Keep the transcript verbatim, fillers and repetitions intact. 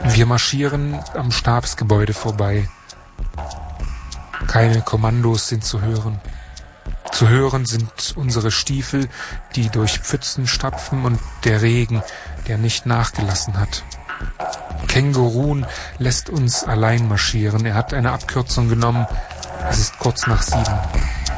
Wir marschieren am Stabsgebäude vorbei. Keine Kommandos sind zu hören. Zu hören sind unsere Stiefel, die durch Pfützen stapfen, und der Regen, der nicht nachgelassen hat. Kängurun lässt uns allein marschieren. Er hat eine Abkürzung genommen. Es ist kurz nach sieben.